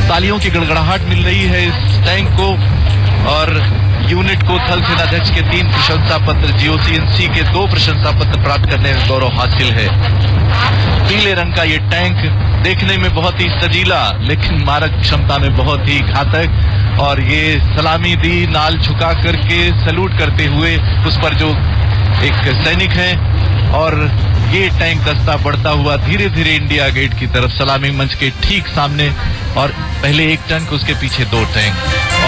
तालियों की गड़गड़ाहट मिल रही है इस टैंक को और यूनिट को थल सेनाध्यक्ष के 3 प्रशंसा पत्र, जीओसीएनसी के 2 प्रशंसा पत्र प्राप्त करने में गौरव हासिल है। पीले रंग का ये टैंक देखने में बहुत ही सजीला लेकिन मारक क्षमता में बहुत ही घातक, और ये सलामी दी नाल झुका करके सैल्यूट करते हुए उस पर जो एक सैनिक है, और ये टैंक दस्ता बढ़ता हुआ धीरे धीरे इंडिया गेट की तरफ, सलामी मंच के ठीक सामने, और पहले एक टैंक उसके पीछे 2 टैंक।